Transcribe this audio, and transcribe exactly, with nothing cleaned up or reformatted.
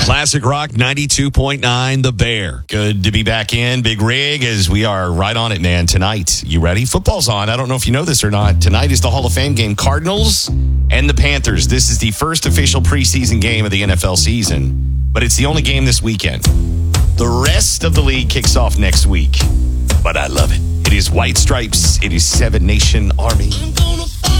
Classic Rock ninety-two point nine, The Bear. Good to be back in, Big Rig, as we are right on it, man. Tonight, you ready? Football's on. I don't know if you know this or not. Tonight is the Hall of Fame game. Cardinals and the Panthers. This is the first official preseason game of the N F L season, but it's the only game this weekend. The rest of the league kicks off next week, but I love it. It is White Stripes. It is Seven Nation Army.